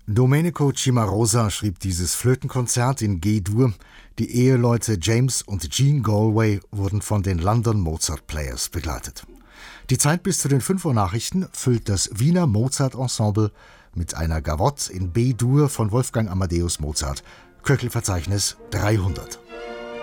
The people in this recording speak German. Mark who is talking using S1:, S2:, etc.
S1: Domenico Cimarosa schrieb dieses Flötenkonzert in G-Dur. Die Eheleute James und Jean Galway wurden von den London Mozart Players begleitet. Die Zeit bis zu den 5 Uhr Nachrichten füllt das Wiener Mozart Ensemble mit einer Gavotte in B-Dur von Wolfgang Amadeus Mozart. Köchelverzeichnis 300.